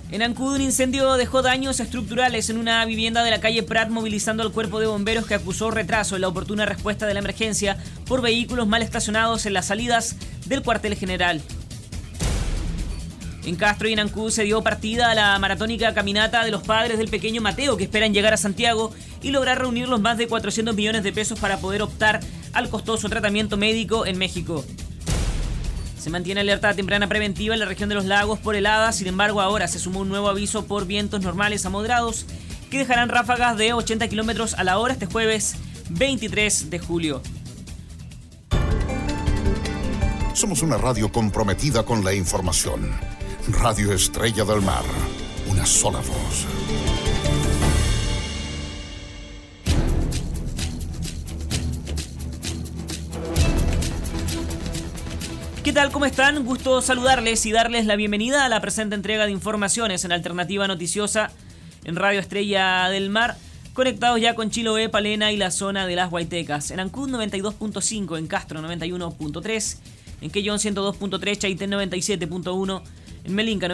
En Ancud, un incendio dejó daños estructurales en una vivienda de la calle Prat, movilizando al cuerpo de bomberos, que acusó retraso en la oportuna respuesta de la emergencia por vehículos mal estacionados en las salidas del cuartel general. En Castro y en Ancud se dio partida a la maratónica caminata de los padres del pequeño Mateo, que esperan llegar a Santiago y lograr reunir los más de 400 millones de pesos para poder optar al costoso tratamiento médico en México. Se mantiene alerta temprana preventiva en la región de los lagos por heladas. Sin embargo, ahora se sumó un nuevo aviso por vientos normales a moderados que dejarán ráfagas de 80 kilómetros a la hora este jueves 23 de julio. Somos una radio comprometida con la información. Radio Estrella del Mar. Una sola voz. ¿Qué tal? ¿Cómo están? Gusto saludarles y darles la bienvenida a la presente entrega de informaciones en Alternativa Noticiosa en Radio Estrella del Mar, conectados ya con Chiloé, Palena y la zona de las Huaytecas. En Ancud 92.5, en Castro 91.3, en Quellón 102.3, Chaitén 97.1, en Melinca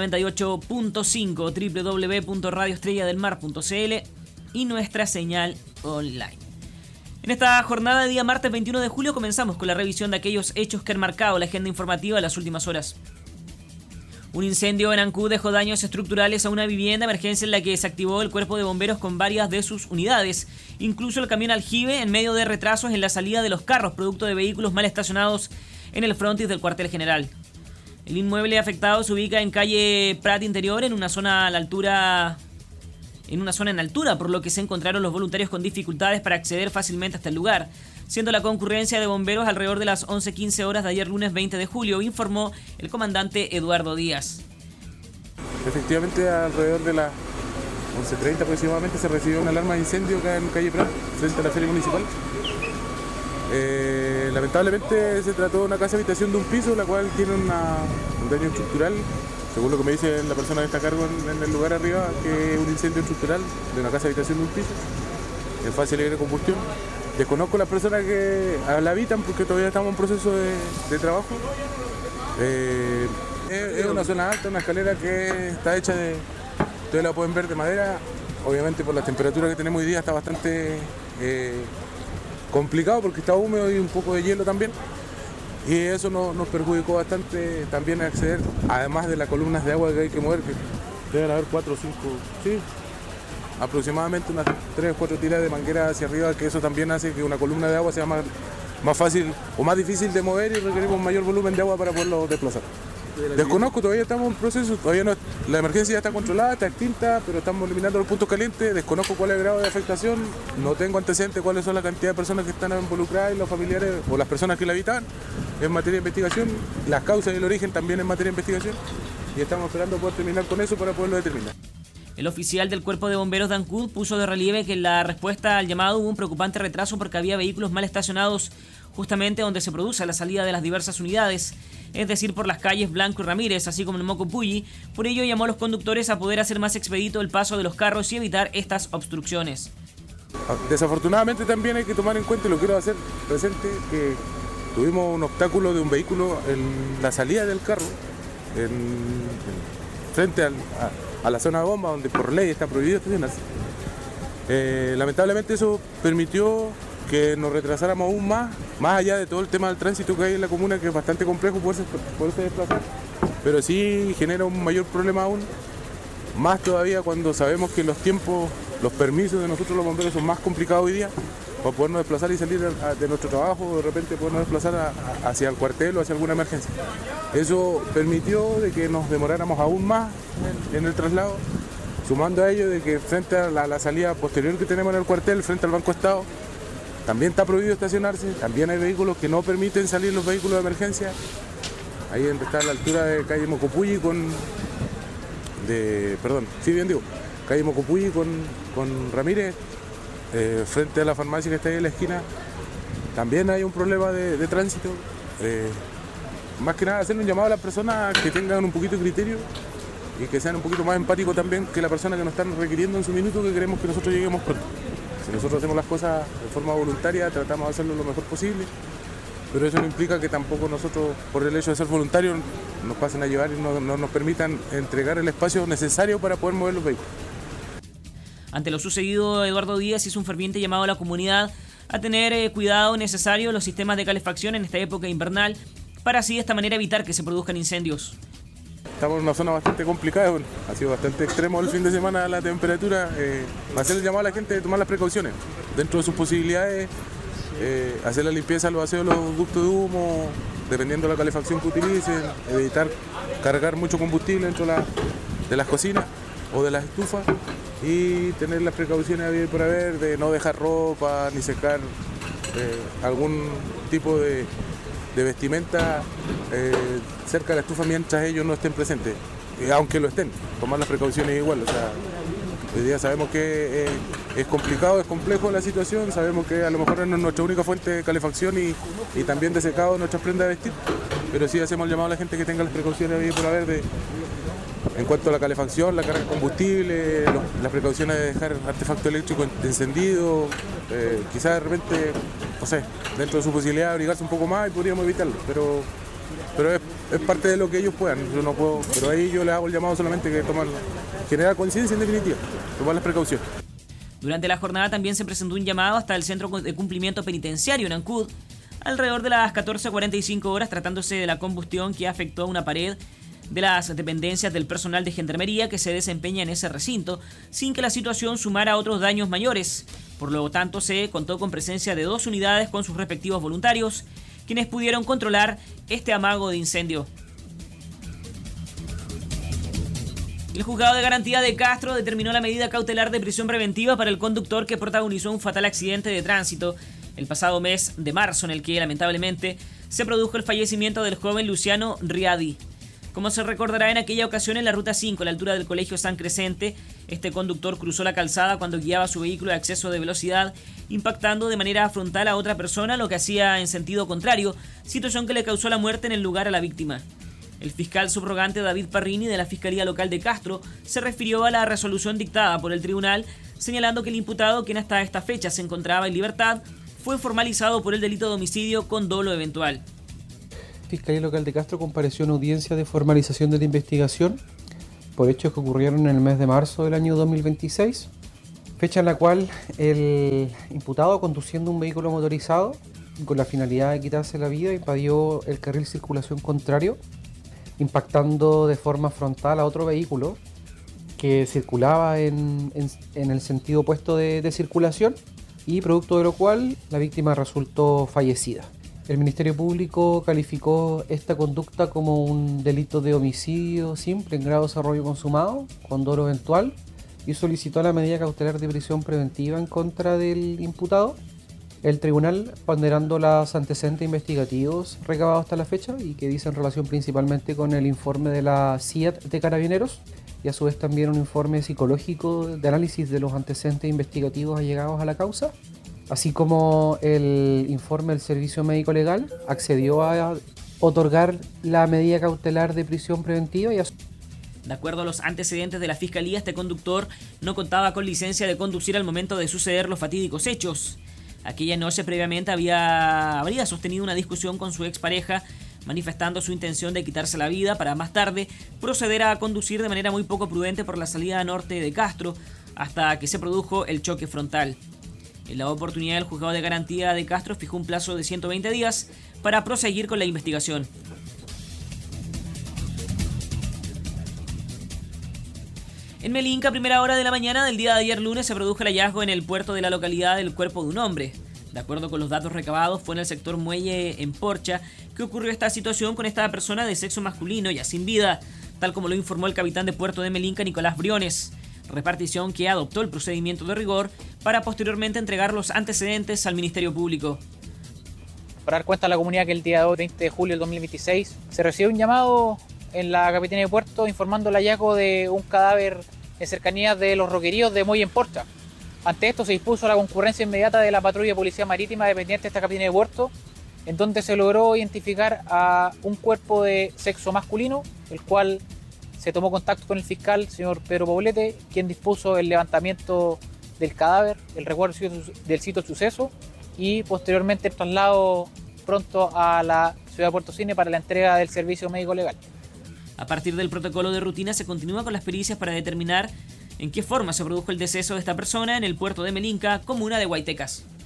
98.5, www.radioestrelladelmar.cl y nuestra señal online. En esta jornada de día martes 21 de julio comenzamos con la revisión de aquellos hechos que han marcado la agenda informativa de las últimas horas. Un incendio en Ancud dejó daños estructurales a una vivienda de emergencia en la que se activó el cuerpo de bomberos con varias de sus unidades. Incluso el camión aljibe en medio de retrasos en la salida de los carros, producto de vehículos mal estacionados en el frontis del cuartel general. El inmueble afectado se ubica en calle Prat Interior, en una zona en altura, por lo que se encontraron los voluntarios con dificultades para acceder fácilmente hasta el lugar, siendo la concurrencia de bomberos alrededor de las 11:15 horas de ayer lunes 20 de julio, informó el comandante Eduardo Díaz. Efectivamente, alrededor de las 11:30 aproximadamente se recibió una alarma de incendio acá en calle Prat, frente a la feria municipal. Lamentablemente se trató de una casa habitación de un piso, la cual tiene un daño estructural. Según lo que me dice la persona que está a cargo en el lugar arriba, que es un incendio estructural de una casa habitación de un piso, en fase de libre combustión. Desconozco las personas que la habitan porque todavía estamos en proceso de trabajo. Es una zona alta, una escalera que está hecha de, ustedes la pueden ver, de madera. Obviamente por las temperaturas que tenemos hoy día está bastante complicado porque está húmedo y un poco de hielo también. Y eso nos perjudicó bastante también acceder, además de las columnas de agua que hay que mover, que deben haber 4 o 5, sí, aproximadamente unas 3 o 4 tiras de manguera hacia arriba, que eso también hace que una columna de agua sea más fácil o más difícil de mover y requerimos mayor volumen de agua para poderlo desplazar. Desconozco, todavía estamos en proceso, todavía no, la emergencia ya está controlada, está extinta, pero estamos eliminando los puntos calientes. Desconozco cuál es el grado de afectación, no tengo antecedentes cuáles son la cantidad de personas que están involucradas y los familiares o las personas que la habitaban en materia de investigación, las causas y el origen también en materia de investigación, y estamos esperando poder terminar con eso para poderlo determinar. El oficial del Cuerpo de Bomberos de Ancud puso de relieve que en la respuesta al llamado hubo un preocupante retraso porque había vehículos mal estacionados justamente donde se produce la salida de las diversas unidades, es decir, por las calles Blanco y Ramírez, así como en Mocopulli. Por ello llamó a los conductores a poder hacer más expedito el paso de los carros y evitar estas obstrucciones. Desafortunadamente también hay que tomar en cuenta, y lo quiero hacer presente, que tuvimos un obstáculo de un vehículo en la salida del carro, frente a la zona de bomba, donde por ley está prohibido estacionarse. Lamentablemente eso permitió que nos retrasáramos aún más allá de todo el tema del tránsito que hay en la comuna, que es bastante complejo poderse desplazar, pero sí genera un mayor problema aún, más todavía cuando sabemos que los tiempos, los permisos de nosotros los bomberos son más complicados hoy día, para podernos desplazar y salir de nuestro trabajo, o de repente podernos desplazar hacia el cuartel o hacia alguna emergencia. Eso permitió de que nos demoráramos aún más en el traslado, sumando a ello de que frente a la salida posterior que tenemos en el cuartel, frente al Banco Estado, también está prohibido estacionarse, también hay vehículos que no permiten salir, los vehículos de emergencia. Ahí donde está a la altura de calle Mocopulli calle Mocopulli con Ramírez, frente a la farmacia que está ahí en la esquina, también hay un problema de tránsito. Más que nada hacer un llamado a las personas que tengan un poquito de criterio y que sean un poquito más empáticos también que la persona que nos están requiriendo en su minuto, que queremos que nosotros lleguemos pronto. Si nosotros hacemos las cosas de forma voluntaria, tratamos de hacerlo lo mejor posible, pero eso no implica que tampoco nosotros, por el hecho de ser voluntarios, nos pasen a llevar y no nos permitan entregar el espacio necesario para poder mover los vehículos. Ante lo sucedido, Eduardo Díaz hizo un ferviente llamado a la comunidad a tener cuidado necesario en los sistemas de calefacción en esta época invernal, para así de esta manera evitar que se produzcan incendios. Estamos en una zona bastante complicada, bueno, ha sido bastante extremo el fin de semana la temperatura. Hacer el llamado a la gente de tomar las precauciones dentro de sus posibilidades, hacer la limpieza, los aseos de los ductos de humo, dependiendo de la calefacción que utilicen, evitar cargar mucho combustible dentro de las cocinas o de las estufas y tener las precauciones habidas por haber de no dejar ropa ni secar algún tipo de vestimenta cerca de la estufa mientras ellos no estén presentes, aunque lo estén, tomar las precauciones igual. O sea, hoy día sabemos que es complicado, es complejo la situación, sabemos que a lo mejor no es nuestra única fuente de calefacción y también de secado de nuestras prendas de vestir, pero sí hacemos el llamado a la gente que tenga las precauciones habidas por haber en cuanto a la calefacción, la carga de combustible, las precauciones de dejar artefacto eléctrico encendido, quizás de repente, no sé, dentro de su posibilidad abrigarse un poco más y podríamos evitarlo, pero es parte de lo que ellos puedan. Yo no puedo, pero ahí yo les hago el llamado solamente que generar conciencia en definitiva, tomar las precauciones. Durante la jornada también se presentó un llamado hasta el Centro de Cumplimiento Penitenciario en Ancud, alrededor de las 14:45 horas, tratándose de la combustión que afectó a una pared de las dependencias del personal de gendarmería que se desempeña en ese recinto, sin que la situación sumara otros daños mayores. Por lo tanto, se contó con presencia de 2 unidades con sus respectivos voluntarios, quienes pudieron controlar este amago de incendio. El juzgado de garantía de Castro determinó la medida cautelar de prisión preventiva para el conductor que protagonizó un fatal accidente de tránsito el pasado mes de marzo, en el que lamentablemente se produjo el fallecimiento del joven Luciano Riadi. Como se recordará, en aquella ocasión en la Ruta 5, a la altura del Colegio San Crescente, este conductor cruzó la calzada cuando guiaba su vehículo a exceso de velocidad, impactando de manera frontal a otra persona, lo que hacía en sentido contrario, situación que le causó la muerte en el lugar a la víctima. El fiscal subrogante David Parrini de la Fiscalía Local de Castro se refirió a la resolución dictada por el tribunal, señalando que el imputado, quien hasta esta fecha se encontraba en libertad, fue formalizado por el delito de homicidio con dolo eventual. Fiscalía Local de Castro compareció en audiencia de formalización de la investigación por hechos que ocurrieron en el mes de marzo del año 2026, fecha en la cual el imputado, conduciendo un vehículo motorizado con la finalidad de quitarse la vida, invadió el carril circulación contrario, impactando de forma frontal a otro vehículo que circulaba en el sentido opuesto de circulación, y producto de lo cual la víctima resultó fallecida. El Ministerio Público calificó esta conducta como un delito de homicidio simple en grado de desarrollo consumado, con dolo eventual, y solicitó la medida cautelar de prisión preventiva en contra del imputado. El tribunal, ponderando los antecedentes investigativos recabados hasta la fecha y que dicen relación principalmente con el informe de la CIAT de Carabineros, y a su vez también un informe psicológico de análisis de los antecedentes investigativos allegados a la causa, así como el informe del Servicio Médico Legal, accedió a otorgar la medida cautelar de prisión preventiva. De acuerdo a los antecedentes de la Fiscalía, este conductor no contaba con licencia de conducir al momento de suceder los fatídicos hechos. Aquella noche previamente habría sostenido una discusión con su expareja, manifestando su intención de quitarse la vida para más tarde proceder a conducir de manera muy poco prudente por la salida norte de Castro hasta que se produjo el choque frontal. En la oportunidad, el juzgado de garantía de Castro fijó un plazo de 120 días para proseguir con la investigación. En Melinca, a primera hora de la mañana del día de ayer lunes, se produjo el hallazgo en el puerto de la localidad del cuerpo de un hombre. De acuerdo con los datos recabados, fue en el sector Muelle en Porcha que ocurrió esta situación con esta persona de sexo masculino ya sin vida, tal como lo informó el capitán de puerto de Melinca, Nicolás Briones. Repartición que adoptó el procedimiento de rigor para posteriormente entregar los antecedentes al Ministerio Público. Para dar cuenta a la comunidad que el día 20 de julio del 2026 se recibió un llamado en la Capitanía de Puerto informando el hallazgo de un cadáver en cercanías de los roqueríos de Muelle en Porcha. Ante esto se dispuso la concurrencia inmediata de la patrulla de Policía Marítima dependiente de esta Capitanía de Puerto, en donde se logró identificar a un cuerpo de sexo masculino, el cual se tomó contacto con el fiscal, señor Pedro Poblete, quien dispuso el levantamiento del cadáver, el resguardo del sitio del suceso y posteriormente el traslado pronto a la ciudad de Puerto Cisne para la entrega del servicio médico legal. A partir del protocolo de rutina se continúa con las pericias para determinar en qué forma se produjo el deceso de esta persona en el puerto de Melinca, comuna de Guaitecas.